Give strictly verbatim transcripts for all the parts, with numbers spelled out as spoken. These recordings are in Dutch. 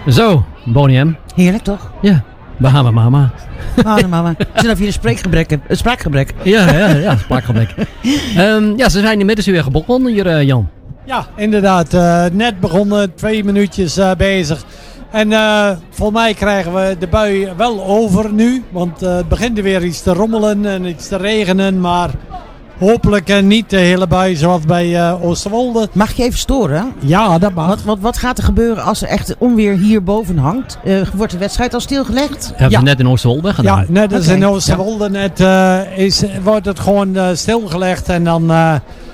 Zo, Boniem. Heerlijk toch? Ja, Bahama Mama. Bahama Mama. Ze zijn of je een spreekgebrek hebt. Een spraakgebrek. Ja, ja, ja, spraakgebrek. um, ja, ze zijn inmiddels weer begonnen hier, uh, Jan. Ja, inderdaad. Uh, net begonnen, twee minuutjes uh, bezig. En uh, volgens mij krijgen we de bui wel over nu. Want uh, het begint er weer iets te rommelen en iets te regenen. Maar hopelijk uh, niet de hele bui zoals bij uh, Oosterwolde. Mag je even storen? Ja, dat mag. Wat, wat, wat gaat er gebeuren als er echt onweer hierboven hangt? Uh, wordt de wedstrijd al stilgelegd? Hebben ja. we net in Oosterwolde gedaan? Ja, net als okay. in Oosterwolde. Ja. Net uh, is, wordt het gewoon uh, stilgelegd. En dan, uh,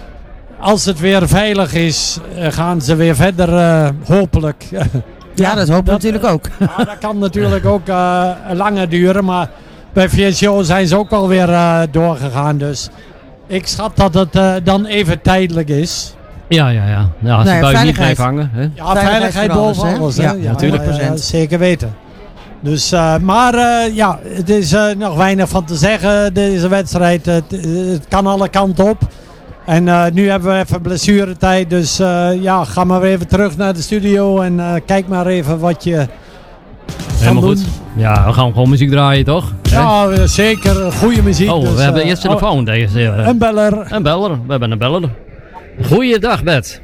als het weer veilig is, uh, gaan ze weer verder, uh, hopelijk. Ja, dat hopen we natuurlijk ook. Ja, dat kan natuurlijk ook uh, langer duren. Maar bij V S O zijn ze ook wel weer uh, doorgegaan. Dus ik schat dat het uh, dan even tijdelijk is. Ja, ja, ja. ja als nou de ja, bui niet blijft hangen. Hè? Ja, veiligheid, veiligheid boven alles. alles hè? Ja, ja, natuurlijk. Uh, zeker weten. Dus, uh, maar uh, ja, het is uh, nog weinig van te zeggen. Deze wedstrijd, het, het kan alle kanten op. En uh, nu hebben we even blessuretijd, dus uh, ja, ga maar weer even terug naar de studio en uh, kijk maar even wat je Helemaal doen. goed. Ja, we gaan gewoon muziek draaien, toch? Ja, uh, zeker. Goede muziek. Oh, dus, we hebben uh, eerst telefoon. Oh, deze, uh, een beller. Een beller. We hebben een beller. Goeiedag, Bert.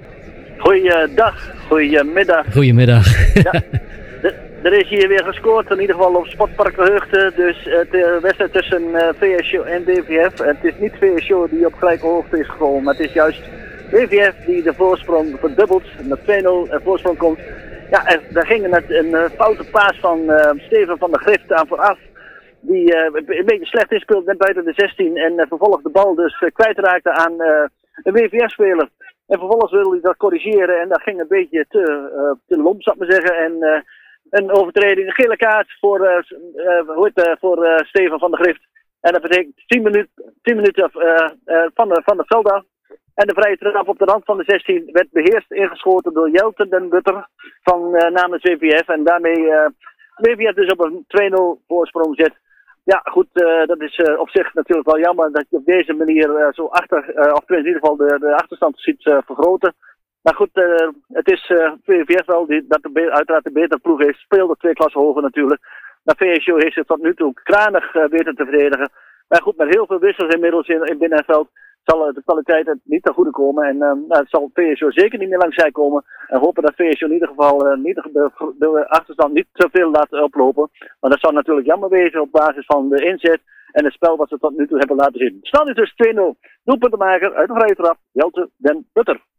Goeiedag, goeiemiddag. Goedemiddag. Ja, er is hier weer gescoord, in ieder geval op Sportpark Heugde. Dus de wedstrijd tussen uh, V S O en D V F. Het is niet V S O die op gelijke hoogte is gekomen, maar het is juist D V F die de voorsprong verdubbelt. Met twee nul voorsprong komt. Ja, er, daar ging een, een, een foute paas van uh, Steven van der Grift aan vooraf. Die uh, een beetje slecht inspeelt net buiten de zestien. En uh, vervolgens de bal dus uh, kwijtraakte aan uh, een W V F-speler. En vervolgens wilde hij dat corrigeren en dat ging een beetje te, uh, te lomp, zou ik maar zeggen. En uh, een overtreding, een gele kaart voor, uh, uh, hoe heet, uh, voor uh, Steven van der Grift. En dat betekent tien minuten, tien minuten uh, uh, van, de, van het veld af. En de vrije trap op de rand van de zestien werd beheerst ingeschoten door Jelte den Butter van uh, namens W V F. En daarmee uh, W V F dus op een twee nul voorsprong zet. Ja, goed, uh, dat is uh, op zich natuurlijk wel jammer dat je op deze manier uh, zo achter, uh, of in ieder geval de, de achterstand ziet uh, vergroten. Maar goed, uh, het is uh, V V F wel die, dat de be- uiteraard de betere ploeg is. Speelde twee klassen hoger natuurlijk. Maar V S O heeft zich tot nu toe kranig uh, weten te verdedigen. Maar goed, met heel veel wissels inmiddels in, in binnen het veld zal uh, de kwaliteit het niet ten goede komen. En uh, nou, het zal V S O zeker niet meer langs zij komen. En hopen dat V S O in ieder geval uh, niet de, de, de achterstand niet te veel laat oplopen. Maar dat zou natuurlijk jammer wezen op basis van de inzet en het spel wat ze tot nu toe hebben laten zien. Stand is dus twee nul. Doelpuntenmaker uit de vrije trap, Jelte den Butter.